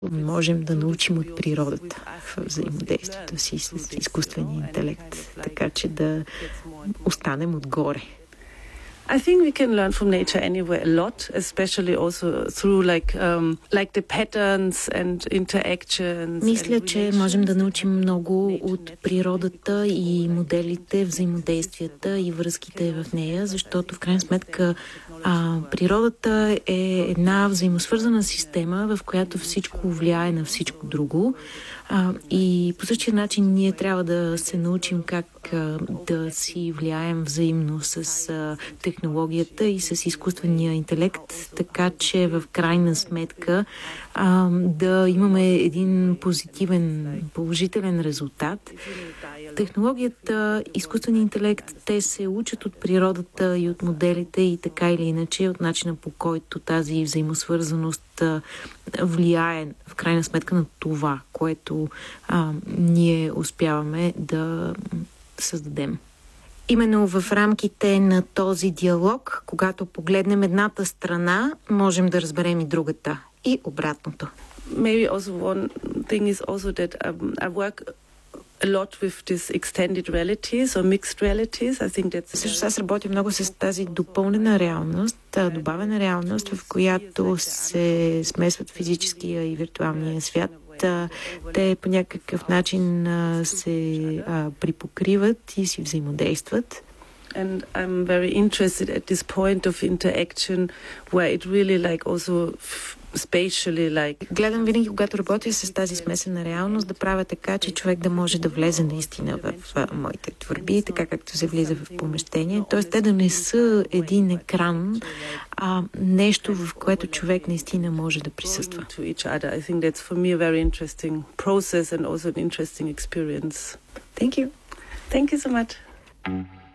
можем да научим от природата в взаимодействието си с изкуствения интелект, така че да останем отгоре. I think we can learn from nature anyway a lot, especially also through like the patterns and interactions. Мисля, че можем да научим много от природата и моделите, взаимодействията и връзките в нея, защото в крайна сметка природата е една взаимосвързана система, в която всичко влияе на всичко друго. И по същия начин ние трябва да се научим как да си влияем взаимно с технологията и с изкуствения интелект, така че в крайна сметка да имаме един положителен резултат. Технологията, изкуственият интелект, те се учат от природата и от моделите и така или иначе от начина, по който тази взаимосвързаност влияе в крайна сметка на това, което ние успяваме да създадем. Именно в рамките на този диалог, когато погледнем едната страна, можем да разберем и другата. И обратното. Maybe also one thing is also that I work a lot with this extended realities or mixed realities. I think that's... Също аз работя много с тази допълнена реалност, добавена реалност, в която се смесват физическия и виртуалния свят. Те по някакъв начин се припокриват и си взаимодействат. And I'm very interested at this point of interaction where it really like also spatially like... Гледам винаги, когато работя с тази смесена реалност, да правя така, че човек да може да влезе наистина в моите творби, така както се влиза в помещение. Тоест, те да не са един екран, а нещо, в което човек наистина може да присъства. I think that's for me a very interesting process and also an interesting experience. Thank you. Thank you so much.